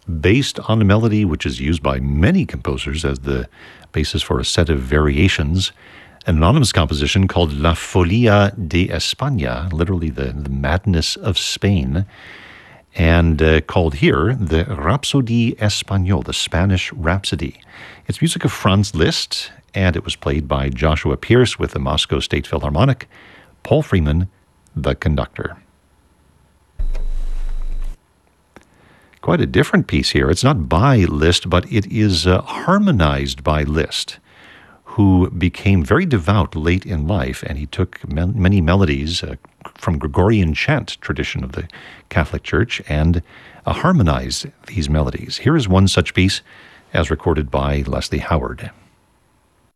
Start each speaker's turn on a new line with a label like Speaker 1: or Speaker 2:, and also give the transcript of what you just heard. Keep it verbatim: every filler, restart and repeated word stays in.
Speaker 1: based on a melody which is used by many composers as the basis for a set of variations, an anonymous composition called La Folia de España, literally the, the madness of Spain, and uh, called here the Rhapsodie Espagnole, the Spanish Rhapsody. It's music of Franz Liszt, and it was played by Joshua Pierce with the Moscow State Philharmonic, Paul Freeman, the conductor. Quite a different piece here. It's not by Liszt, but it is uh, harmonized by Liszt, who became very devout late in life, and he took me- many melodies uh, from Gregorian chant tradition of the Catholic Church and uh, harmonized these melodies. Here is one such piece as recorded by Leslie Howard.